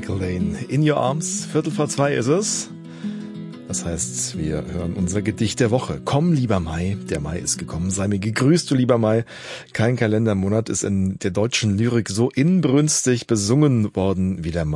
Michael Lane. In Your Arms, 1:15 ist es. Das heißt, wir hören unser Gedicht der Woche. Komm, lieber Mai, der Mai ist gekommen. Sei mir gegrüßt, du lieber Mai. Kein Kalendermonat ist in der deutschen Lyrik so inbrünstig besungen worden wie der Mai.